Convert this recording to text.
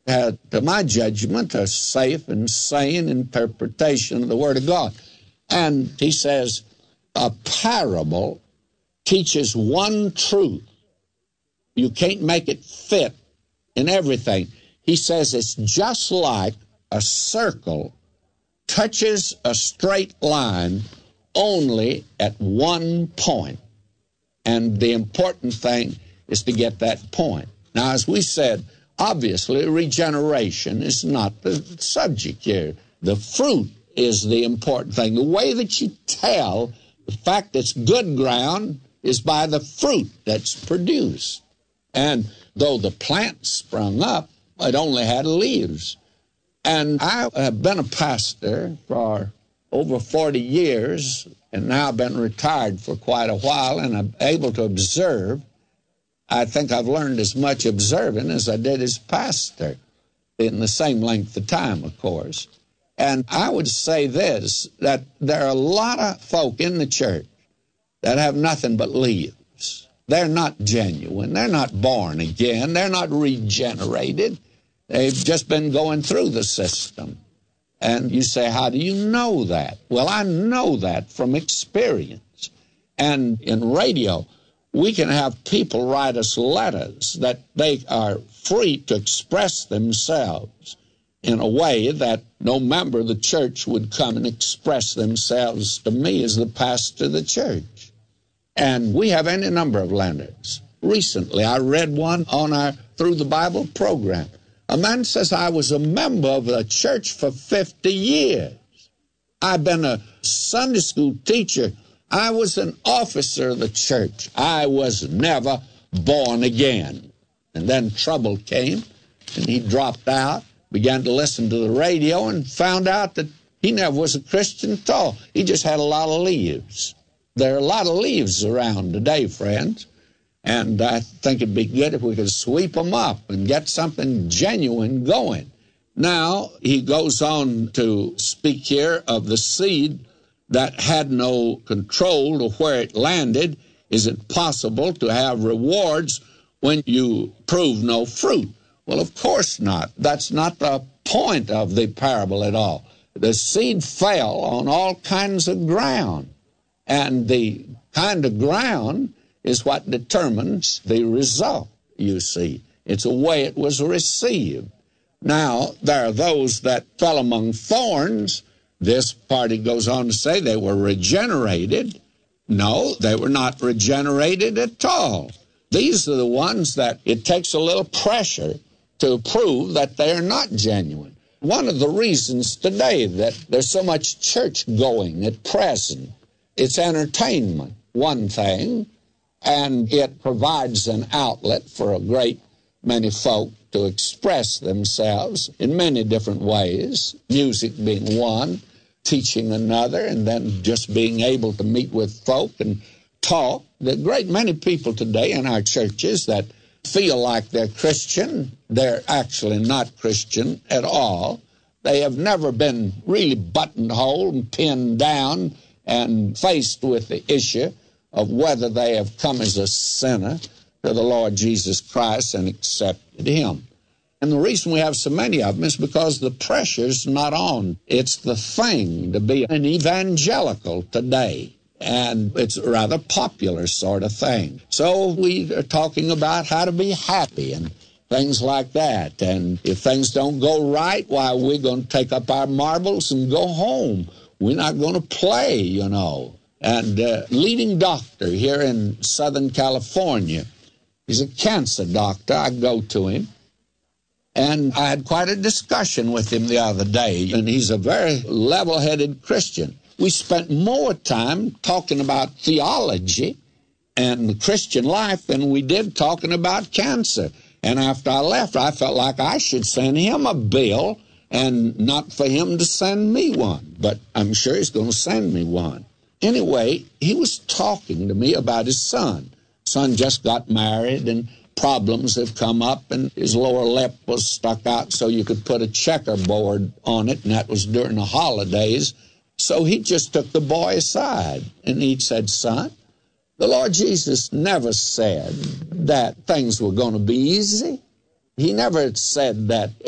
had, to my judgment, a safe and sane interpretation of the Word of God. And he says, a parable teaches one truth. You can't make it fit in everything. He says it's just like a circle touches a straight line only at one point. And the important thing is to get that point. Now, as we said, obviously, regeneration is not the subject here. The fruit is the important thing. The way that you tell the fact it's good ground is by the fruit that's produced. And though the plant sprung up, it only had leaves. And I have been a pastor for over 40 years, and now I've been retired for quite a while, and I'm able to observe. I think I've learned as much observing as I did as pastor in the same length of time, of course. And I would say this, that there are a lot of folk in the church that have nothing but leaves. They're not genuine. They're not born again. They're not regenerated. They've just been going through the system. And you say, how do you know that? Well, I know that from experience. And in radio, we can have people write us letters that they are free to express themselves in a way that no member of the church would come and express themselves to me as the pastor of the church. And we have any number of letters. Recently, I read one on our Through the Bible program. A man says, I was a member of a church for 50 years. I've been a Sunday school teacher. I was an officer of the church. I was never born again. And then trouble came, and he dropped out, began to listen to the radio, and found out that he never was a Christian at all. He just had a lot of leaves. There are a lot of leaves around today, friends. And I think it'd be good if we could sweep them up and get something genuine going. Now, he goes on to speak here of the seed that had no control to where it landed. Is it possible to have rewards when you prove no fruit? Well, of course not. That's not the point of the parable at all. The seed fell on all kinds of ground, and the kind of ground is what determines the result, you see. It's the way it was received. Now, there are those that fell among thorns. This party goes on to say they were regenerated. No, they were not regenerated at all. These are the ones that it takes a little pressure to prove that they're not genuine. One of the reasons today that there's so much church going at present, it's entertainment, one thing, and it provides an outlet for a great many folk to express themselves in many different ways, music being one, teaching another, and then just being able to meet with folk and talk. There are a great many people today in our churches that feel like they're Christian. They're actually not Christian at all. They have never been really buttonholed and pinned down and faced with the issue of whether they have come as a sinner to the Lord Jesus Christ and accepted Him. And the reason we have so many of them is because the pressure's not on. It's the thing to be an evangelical today, and it's a rather popular sort of thing. So we are talking about how to be happy and things like that. And if things don't go right, why, we're going to take up our marbles and go home. We're not going to play, you know. And leading doctor here in Southern California, he's a cancer doctor. I go to him. And I had quite a discussion with him the other day, and he's a very level-headed Christian. We spent more time talking about theology and the Christian life than we did talking about cancer. And after I left, I felt like I should send him a bill and not for him to send me one. But I'm sure he's going to send me one. Anyway, he was talking to me about his son. Son just got married, and problems have come up, and his lower lip was stuck out so you could put a checkerboard on it, and that was during the holidays. So he just took the boy aside, and he said, son, the Lord Jesus never said that things were going to be easy. He never said that